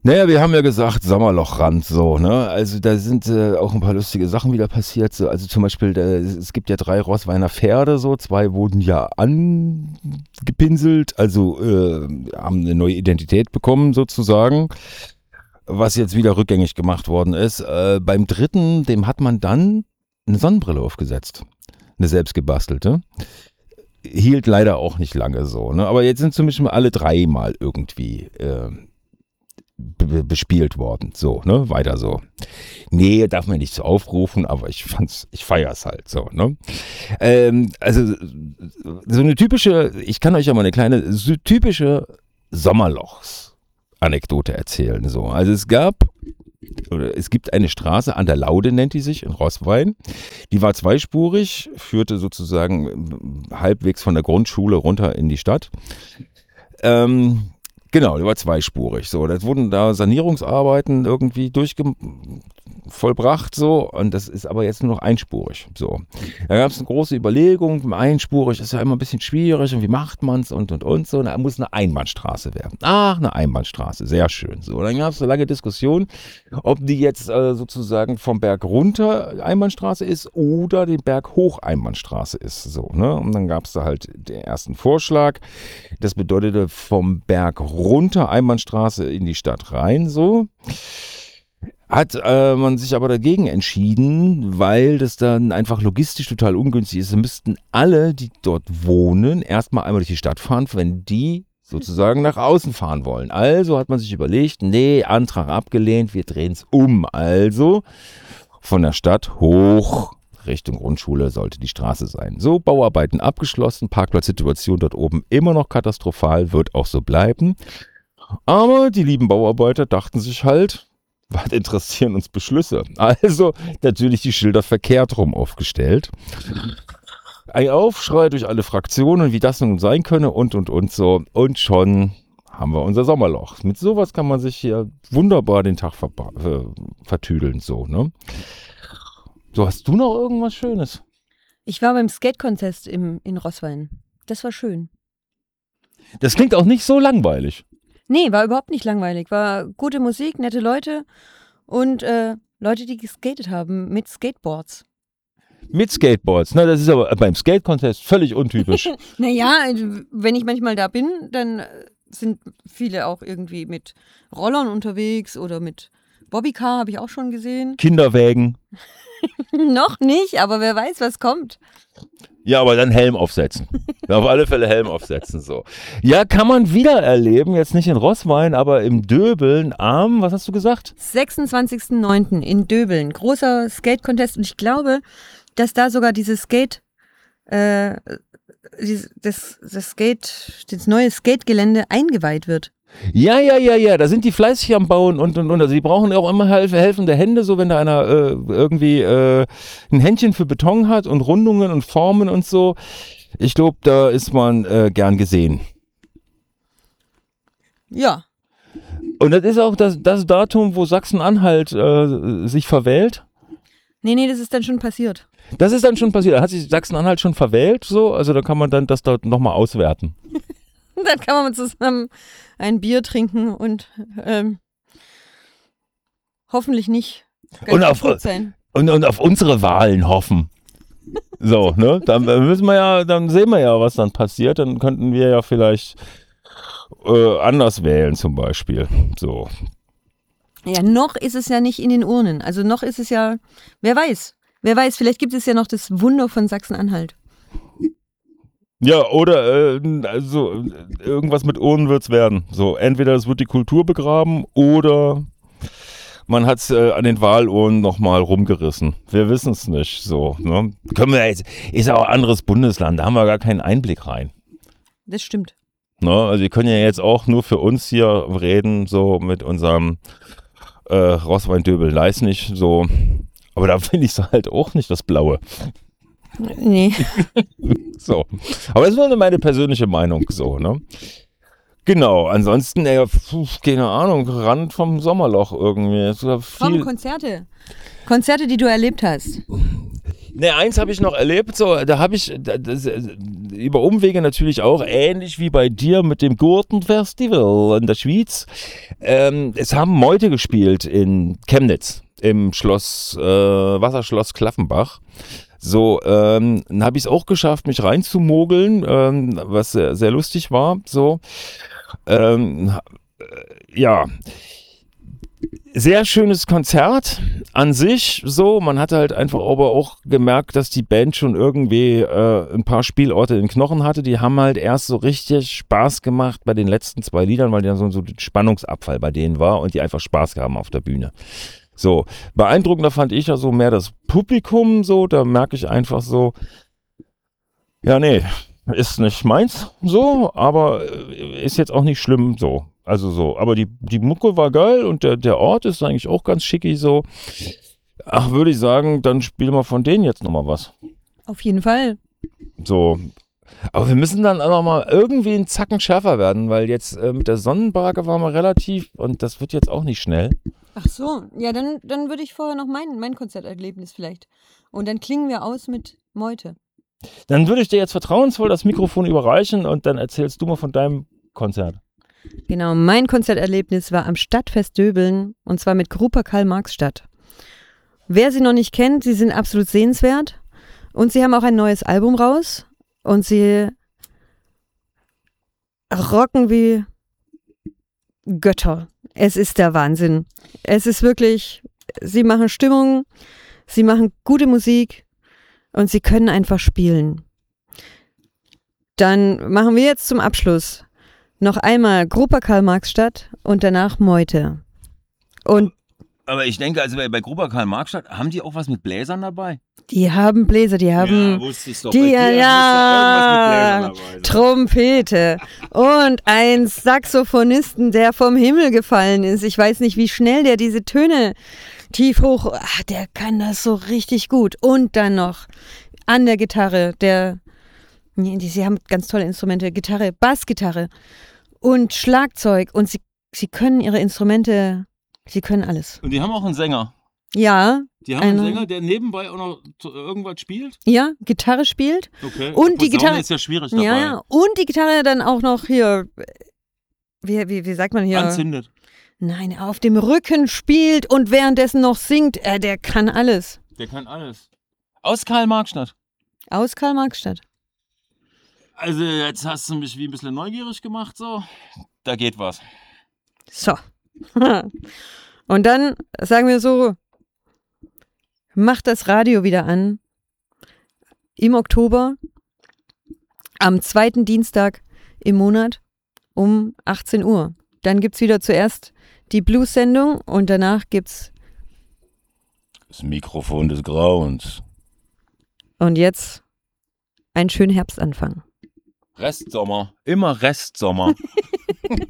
Naja, wir haben ja gesagt, Sommerlochrand so, ne? Also da sind auch ein paar lustige Sachen wieder passiert. So. Also zum Beispiel, es gibt ja 3 Roßweiner Pferde, so, 2 wurden ja angepinselt, also haben eine neue Identität bekommen sozusagen, was jetzt wieder rückgängig gemacht worden ist. Beim dritten, dem hat man dann eine Sonnenbrille aufgesetzt, eine selbstgebastelte. Hielt leider auch nicht lange so, ne? Aber jetzt sind zumindest alle 3 mal irgendwie bespielt worden. So, ne? Weiter so. Nee, darf man nicht so aufrufen, aber ich feier's halt so, ne? Also, so eine typische, ich kann euch ja mal eine kleine, so typische Sommerlochs-Anekdote erzählen, so. Also es gibt eine Straße, an der Laude nennt die sich, in Roßwein. Die war zweispurig, führte sozusagen halbwegs von der Grundschule runter in die Stadt. Genau, die war zweispurig. So, das wurden da Sanierungsarbeiten irgendwie vollbracht so, und das ist aber jetzt nur noch einspurig. So, da gab es eine große Überlegung. Einspurig ist ja immer ein bisschen schwierig und wie macht man es und so. Und da muss eine Einbahnstraße werden. Ach, eine Einbahnstraße, sehr schön. So, dann gab es eine lange Diskussion, ob die jetzt sozusagen vom Berg runter Einbahnstraße ist oder den Berg hoch Einbahnstraße ist. So, ne? Und dann gab es da halt den ersten Vorschlag. Das bedeutete vom Berg runter Einbahnstraße in die Stadt rein, so. Hat man sich aber dagegen entschieden, weil das dann einfach logistisch total ungünstig ist. Da müssten alle, die dort wohnen, erstmal einmal durch die Stadt fahren, wenn die sozusagen nach außen fahren wollen. Also hat man sich überlegt, nee, Antrag abgelehnt, wir drehen es um. Also von der Stadt hoch Richtung Grundschule sollte die Straße sein. So, Bauarbeiten abgeschlossen, Parkplatzsituation dort oben immer noch katastrophal, wird auch so bleiben. Aber die lieben Bauarbeiter dachten sich halt, was interessieren uns Beschlüsse? Also natürlich die Schilder verkehrt rum aufgestellt. Ein Aufschrei durch alle Fraktionen, wie das nun sein könne und so. Und schon haben wir unser Sommerloch. Mit sowas kann man sich hier wunderbar den Tag vertüdeln. So, ne? So, hast du noch irgendwas Schönes? Ich war beim Skate-Contest in Roßwein. Das war schön. Das klingt auch nicht so langweilig. Nee, war überhaupt nicht langweilig. War gute Musik, nette Leute und Leute, die geskatet haben mit Skateboards. Mit Skateboards? Na, das ist aber beim Skate-Contest völlig untypisch. Naja, wenn ich manchmal da bin, dann sind viele auch irgendwie mit Rollern unterwegs oder mit Bobbycar, habe ich auch schon gesehen. Kinderwägen. Noch nicht, aber wer weiß, was kommt. Ja, aber dann Helm aufsetzen. Auf alle Fälle Helm aufsetzen, so. Ja, kann man wieder erleben, jetzt nicht in Roßwein, aber im Döbeln am, was hast du gesagt? 26.09. in Döbeln. Großer Skate-Contest und ich glaube, dass da sogar dieses neue Skategelände eingeweiht wird. Ja, da sind die fleißig am Bauen und. Also die brauchen auch immer helfende Hände, so wenn da einer irgendwie ein Händchen für Beton hat und Rundungen und Formen und so. Ich glaube, da ist man gern gesehen. Ja. Und das ist auch das Datum, wo Sachsen-Anhalt sich verwählt? Nee, das ist dann schon passiert. Das ist dann schon passiert. Hat sich Sachsen-Anhalt schon verwählt? So? Also da kann man dann das dort nochmal auswerten. Dann kann man zusammen ein Bier trinken und hoffentlich nicht und sein. Und auf unsere Wahlen hoffen. So, ne? Dann dann sehen wir ja, was dann passiert. Dann könnten wir ja vielleicht anders wählen zum Beispiel. So. Ja, noch ist es ja nicht in den Urnen. Also noch ist es ja, wer weiß, vielleicht gibt es ja noch das Wunder von Sachsen-Anhalt. Ja, oder also irgendwas mit Urnen wird's werden. So, entweder es wird die Kultur begraben oder man hat's an den Wahlurnen nochmal rumgerissen. Wir wissen es nicht. So, ne? Können wir jetzt, ist auch ein anderes Bundesland, da haben wir gar keinen Einblick rein. Das stimmt. Ne? Also wir können ja jetzt auch nur für uns hier reden, so mit unserem Roßwein-Döbel-Leisnig, so. Aber da finde ich es halt auch nicht das Blaue. Nee. So. Aber das ist nur meine persönliche Meinung, so, ne? Genau, ansonsten, keine Ahnung, Rand vom Sommerloch irgendwie. Konzerte. Konzerte, die du erlebt hast. Ne, eins habe ich noch erlebt, so, da habe ich, über Umwege natürlich auch, ähnlich wie bei dir mit dem Gurtenfestival in der Schweiz. Es haben Meute gespielt in Chemnitz im Wasserschloss Klaffenbach. So, dann habe ich es auch geschafft, mich reinzumogeln, was sehr, sehr lustig war. So, ja, sehr schönes Konzert an sich. So, man hatte halt einfach aber auch gemerkt, dass die Band schon irgendwie ein paar Spielorte in den Knochen hatte. Die haben halt erst so richtig Spaß gemacht bei den letzten 2 Liedern, weil die dann so ein Spannungsabfall bei denen war und die einfach Spaß haben auf der Bühne. So, beeindruckender fand ich ja so mehr das Publikum, so, da merke ich einfach so, ja, nee, ist nicht meins, so, aber ist jetzt auch nicht schlimm, so, also so, aber die Mucke war geil und der Ort ist eigentlich auch ganz schicki, so, ach, würde ich sagen, dann spielen wir von denen jetzt nochmal was. Auf jeden Fall. So, aber wir müssen dann auch nochmal irgendwie einen Zacken schärfer werden, weil jetzt mit der Sonnenbarke waren wir relativ und das wird jetzt auch nicht schnell. Ach so, ja, dann würde ich vorher noch mein Konzerterlebnis vielleicht. Und dann klingen wir aus mit Meute. Dann würde ich dir jetzt vertrauensvoll das Mikrofon überreichen und dann erzählst du mal von deinem Konzert. Genau, mein Konzerterlebnis war am Stadtfest Döbeln und zwar mit Grupa Karl-Marx-Stadt. Wer sie noch nicht kennt, sie sind absolut sehenswert und sie haben auch ein neues Album raus und sie rocken wie Götter. Es ist der Wahnsinn. Es ist wirklich, sie machen Stimmung, sie machen gute Musik und sie können einfach spielen. Dann machen wir jetzt zum Abschluss noch einmal Grupa Karl-Marx-Stadt und danach Meute. Und aber ich denke, also bei Grupa Karl-Marx-Stadt, haben die auch was mit Bläsern dabei? die haben Bläser, die haben wusste ich doch. die, Bei dir ja, muss doch irgendwas mit Bläsern dabei sein. Trompete und ein Saxophonisten, der vom Himmel gefallen ist. Ich weiß nicht, wie schnell der diese Töne tief hoch, der kann das so richtig gut. Und dann noch an der Gitarre, sie haben ganz tolle Instrumente, Gitarre, Bassgitarre und Schlagzeug und sie können ihre Instrumente, sie können alles. Und die haben auch einen Sänger. Ja. Die haben einen Sänger, der nebenbei auch noch irgendwas spielt? Ja, Gitarre spielt. Okay. Und die Gitarre ist ja schwierig dabei. Ja, und die Gitarre dann auch noch hier, wie sagt man hier? Anzündet. Nein, auf dem Rücken spielt und währenddessen noch singt. Der kann alles. Der kann alles. Aus Karl-Marx-Stadt. Aus Karl-Marx-Stadt. Also jetzt hast du mich wie ein bisschen neugierig gemacht, so. Da geht was. So. Und dann sagen wir so, macht das Radio wieder an. Im Oktober, am 2. Dienstag im Monat um 18 Uhr. Dann gibt es wieder zuerst die Blues-Sendung und danach gibt's das Mikrofon des Grauens. Und jetzt einen schönen Herbstanfang. Restsommer. Immer Restsommer.